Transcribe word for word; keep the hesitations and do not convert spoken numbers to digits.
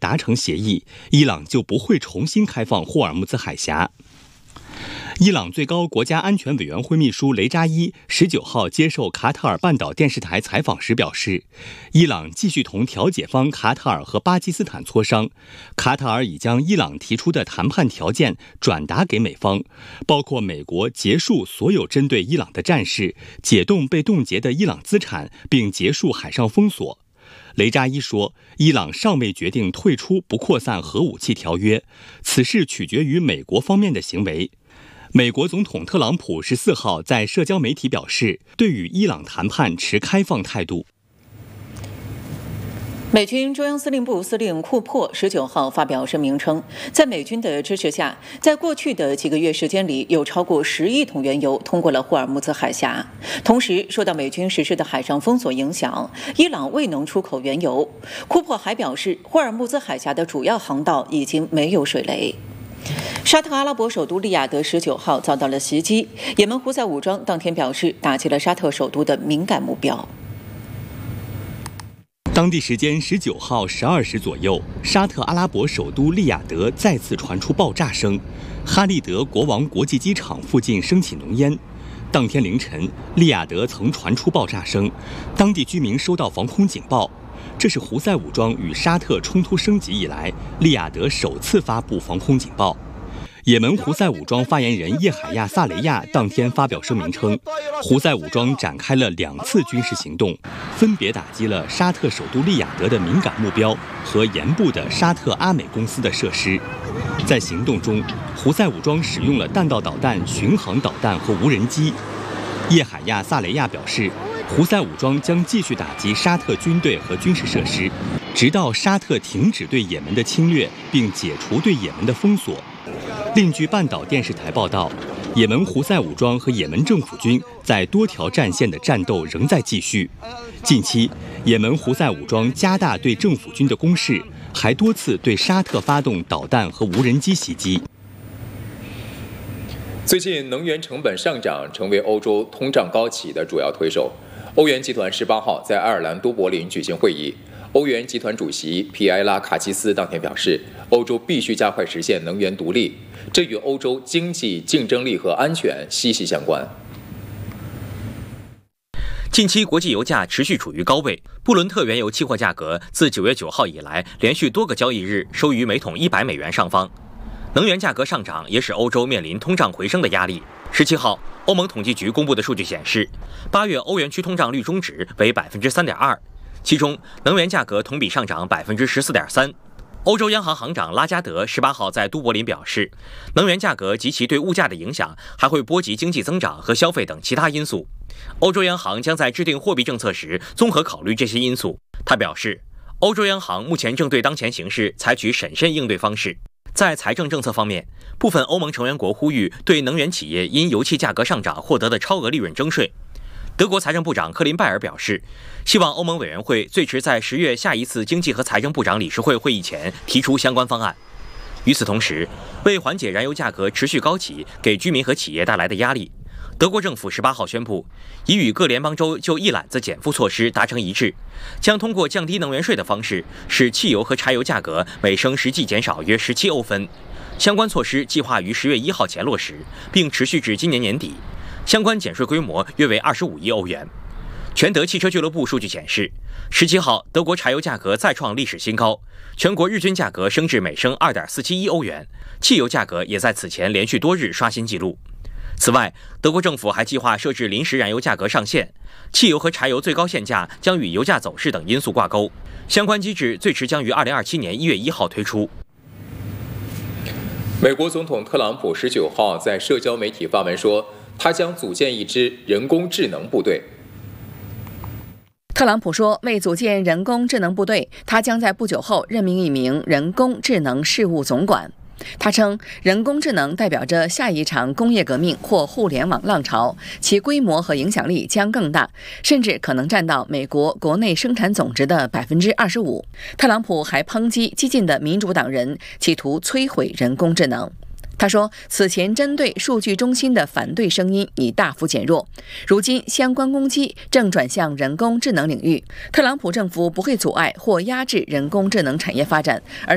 达成协议，伊朗就不会重新开放霍尔木兹海峡。伊朗最高国家安全委员会秘书雷扎伊十九号接受卡塔尔半岛电视台采访时表示，伊朗继续同调解方卡塔尔和巴基斯坦磋商，卡塔尔已将伊朗提出的谈判条件转达给美方，包括美国结束所有针对伊朗的战事，解冻被冻结的伊朗资产，并结束海上封锁。雷扎伊说，伊朗尚未决定退出不扩散核武器条约，此事取决于美国方面的行为。美国总统特朗普十四号在社交媒体表示，对与伊朗谈判持开放态度。 美军中央司令部司令库珀十九号发表声明称，在美军的支持下，在过去的几个月时间里，有超过十亿桶原油通过了霍尔木兹海峡。同时，受到美军实施的海上封锁影响，伊朗未能出口原油。库珀还表示，霍尔木兹海峡的主要航道已经没有水雷。沙特阿拉伯首都利雅得十九号遭到了袭击，也门胡塞武装当天表示打击了沙特首都的敏感目标。 当地时间十九号十二时左右，沙特阿拉伯首都利雅得再次传出爆炸声，哈利德国王国际机场附近升起浓烟。当天凌晨，利雅得曾传出爆炸声，当地居民收到防空警报。这是胡塞武装与沙特冲突升级以来，利雅得首次发布防空警报。也门胡塞武装发言人叶海亚·萨雷亚当天发表声明称，胡塞武装展开了两次军事行动，分别打击了沙特首都利雅得的敏感目标和沿部的沙特阿美公司的设施。在行动中，胡塞武装使用了弹道导弹、巡航导弹和无人机。叶海亚·萨雷亚表示，胡塞武装将继续打击沙特军队和军事设施，直到沙特停止对也门的侵略并解除对也门的封锁。另据半岛电视台报道，也门胡塞武装和也门政府军在多条战线的战斗仍在继续。近期，也门胡塞武装加大对政府军的攻势，还多次对沙特发动导弹和无人机袭击。 最近能源成本上涨成为欧洲通胀高企的主要推手。欧元集团十八号在爱尔兰都柏林举行会议，欧元集团主席皮埃拉卡基斯当天表示，欧洲必须加快实现能源独立，这与欧洲经济竞争力和安全息息相关。 近期国际油价持续处于高位，布伦特原油期货价格自九月九号以来，连续多个交易日收于每桶一百美元上方。能源价格上涨也使欧洲面临通胀回升的压力。十七号，欧盟统计局公布的数据显示，八月欧元区通胀率中值为百分之三点二，其中能源价格同比上涨百分之十四点三。欧洲央行行长拉加德十八号在都柏林表示，能源价格及其对物价的影响还会波及经济增长和消费等其他因素。欧洲央行将在制定货币政策时综合考虑这些因素。他表示，欧洲央行目前正对当前形势采取审慎应对方式。在财政政策方面，部分欧盟成员国呼吁对能源企业因油气价格上涨获得的超额利润征税。德国财政部长克林拜尔表示，希望欧盟委员会最迟在十月下一次经济和财政部长理事会会议前提出相关方案。与此同时，为缓解燃油价格持续高企给居民和企业带来的压力，德国政府十八号宣布，已与各联邦州就一揽子减负措施达成一致，将通过降低能源税的方式，使汽油和柴油价格每升实际减少约十七欧分。相关措施计划于十月一号前落实，并持续至今年年底。相关减税规模约为二十五亿欧元。全德汽车俱乐部数据显示，十七号德国柴油价格再创历史新高，全国日均价格升至每升二点四七一欧元，汽油价格也在此前连续多日刷新纪录。此外，德国政府还计划设置临时燃油价格上限，汽油和柴油最高限价将与油价走势等因素挂钩，相关机制最迟将于二零二七年一月一号推出。 美国总统特朗普十九号在社交媒体发文说，他将组建一支人工智能部队。 特朗普说，为组建人工智能部队，他将在不久后任命一名人工智能事务总管。他称，人工智能代表着下一场工业革命或互联网浪潮，其规模和影响力将更大，甚至可能占到美国国内生产总值的百分之二十五。特朗普还抨击激进的民主党人企图摧毁人工智能。他说，此前针对数据中心的反对声音已大幅减弱，如今相关攻击正转向人工智能领域。特朗普政府不会阻碍或压制人工智能产业发展，而